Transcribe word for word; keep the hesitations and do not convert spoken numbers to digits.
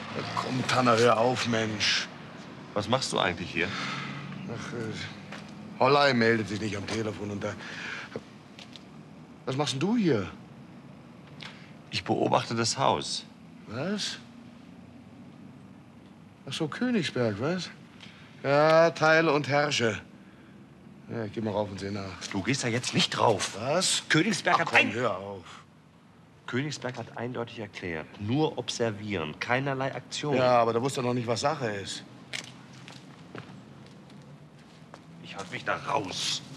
Na komm, Tanner, hör auf, Mensch. Was machst du eigentlich hier? Ach, äh, Holley meldet sich nicht am Telefon und da... Was machst denn du hier? Ich beobachte das Haus. Was? Ach so, Königsberg, was? Ja, teile und herrsche. Ja, ich geh mal rauf und seh nach. Du gehst da jetzt nicht drauf. Was? Königsberg Ach hat komm, ein... hör auf. Königsberg hat eindeutig erklärt, nur observieren, keinerlei Aktion. Ja, aber da wusste er noch nicht, was Sache ist. Ich halte mich da raus.